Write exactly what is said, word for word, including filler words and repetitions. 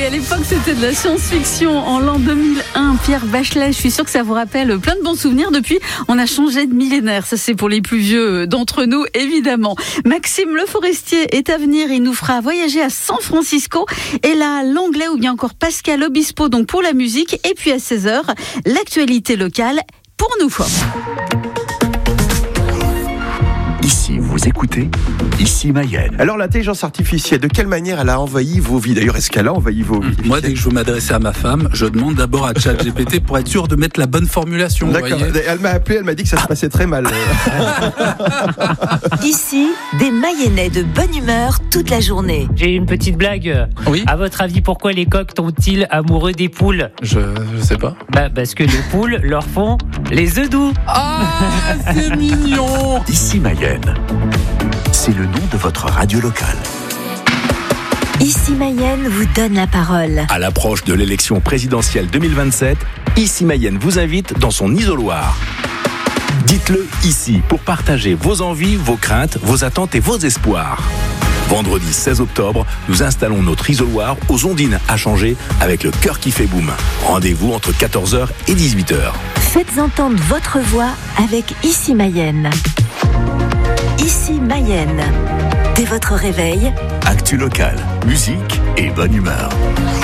à l'époque, c'était de la science-fiction. En l'an deux mille un, Pierre Bachelet, je suis sûre que ça vous rappelle plein de bons souvenirs. Depuis, on a changé de millénaire. Ça, c'est pour les plus vieux d'entre nous, évidemment. Maxime Le Forestier est à venir. Il nous fera voyager à San Francisco. Et là, l'anglais ou bien encore Pascal Obispo, donc pour la musique. Et puis à seize heures, l'actualité locale pour nous. Ici, vous écoutez Ici Mayenne. Alors l'intelligence artificielle, de quelle manière elle a envahi vos vies? D'ailleurs, est-ce qu'elle a envahi vos vies? Moi, dès que je veux m'adresser à ma femme, je demande d'abord à ChatGPT pour être sûr de mettre la bonne formulation. D'accord, elle m'a appelé, elle m'a dit que ça se passait très mal. Ici, des Mayennais de bonne humeur toute la journée. J'ai une petite blague. Oui. À votre avis, pourquoi les coqs tombent-ils amoureux des poules? Je, je sais pas. Bah, parce que les poules leur font les œufs doux. Ah, c'est mignon. Ici Mayenne. C'est le nom de votre radio locale. Ici Mayenne vous donne la parole. À l'approche de l'élection présidentielle deux mille vingt-sept, Ici Mayenne vous invite dans son isoloir. Dites-le ici pour partager vos envies, vos craintes, vos attentes et vos espoirs. Vendredi seize octobre, nous installons notre isoloir aux Ondines à Changer avec le cœur qui fait boum. Rendez-vous entre quatorze heures et dix-huit heures. Faites entendre votre voix avec Ici Mayenne. Ici Mayenne. Dès votre réveil, Actu locale, musique et bonne humeur.